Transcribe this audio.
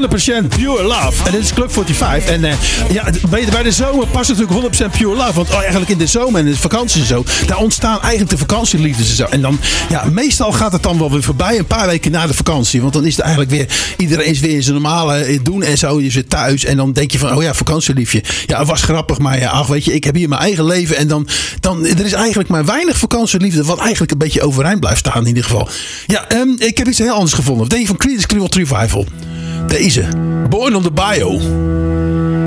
100% Pure Love. En dit is Club 45. En bij de zomer past natuurlijk 100% Pure Love. Want eigenlijk in de zomer en de vakanties en zo, daar ontstaan eigenlijk de vakantieliefdes en zo. En dan, meestal gaat het dan wel weer voorbij. Een paar weken na de vakantie. Want dan is het eigenlijk weer, iedereen is weer in zijn normale doen en zo. Je zit thuis en dan denk je van, vakantieliefje. Ja, het was grappig, maar weet je, ik heb hier mijn eigen leven. En dan er is eigenlijk maar weinig vakantieliefde wat eigenlijk een beetje overeind blijft staan in ieder geval. Ja, ik heb iets heel anders gevonden. Wat denk je van Creedence Clearwater Revival? Deze. Born on the Bayou.